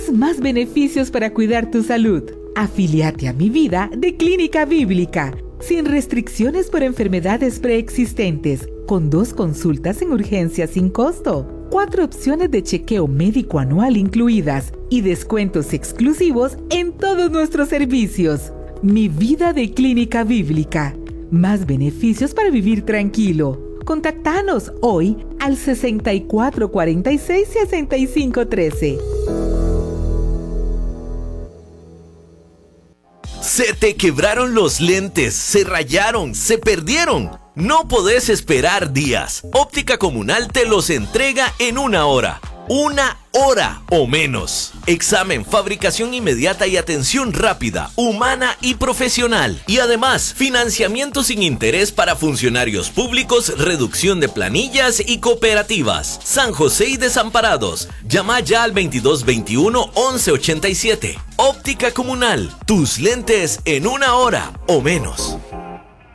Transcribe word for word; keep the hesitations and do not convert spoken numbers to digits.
Haz más beneficios para cuidar tu salud. Afíliate a Mi Vida de Clínica Bíblica, sin restricciones por enfermedades preexistentes, con dos consultas en urgencia sin costo, cuatro opciones de chequeo médico anual incluidas y descuentos exclusivos en todos nuestros servicios. Mi Vida de Clínica Bíblica. Más beneficios para vivir tranquilo. Contactanos hoy al sesenta y cuatro cuarenta y seis, sesenta y cinco trece. Se te quebraron los lentes, se rayaron, se perdieron. No podés esperar días. Óptica Comunal te los entrega en una hora. Una hora o menos. Examen, fabricación inmediata y atención rápida, humana y profesional. Y además, financiamiento sin interés para funcionarios públicos, reducción de planillas y cooperativas. San José y Desamparados. Llama ya al veintidós veintiuno, once ochenta y siete. Óptica Comunal. Tus lentes en una hora o menos.